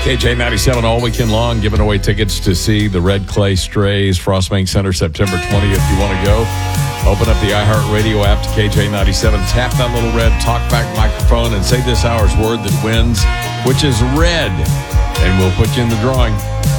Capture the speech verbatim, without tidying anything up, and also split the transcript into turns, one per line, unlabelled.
K J ninety-seven all weekend long, giving away tickets to see the Red Clay Strays, Frostbank Center, September twentieth. If you want to go, open up the iHeartRadio app to K J ninety-seven, tap that little red talkback microphone, and say this hour's word that wins, which is red, and we'll put you in the drawing.